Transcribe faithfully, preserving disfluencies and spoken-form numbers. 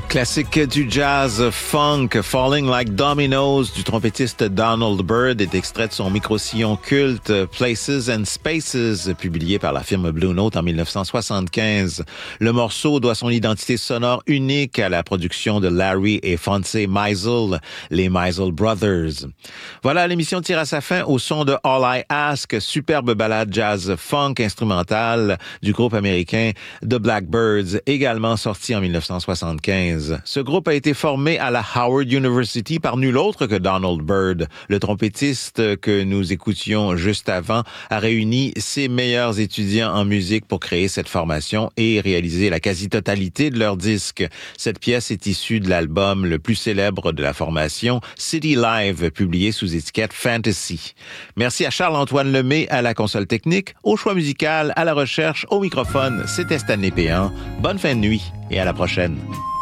Classique du jazz funk, Falling Like Dominoes du trompettiste Donald Byrd est extrait de son micro-sillon culte Places and Spaces, publié par la firme Blue Note en dix-neuf cent soixante-quinze. Le morceau doit son identité sonore unique à la production de Larry et Fonse Meisel, les Meisel Brothers. Voilà, l'émission tire à sa fin au son de All I Ask, superbe ballade jazz funk instrumentale du groupe américain The Blackbirds, également sorti en dix-neuf cent soixante-quinze. Ce groupe a été formé à la Howard University par nul autre que Donald Byrd. Le trompettiste que nous écoutions juste avant a réuni ses meilleurs étudiants en musique pour créer cette formation et réaliser la quasi-totalité de leurs disques. Cette pièce est issue de l'album le plus célèbre de la formation, City Live, publié sous étiquette Fantasy. Merci à Charles-Antoine Lemay à la console technique, au choix musical, à la recherche, au microphone. C'était Stanley Péan. Bonne fin de nuit et à la prochaine.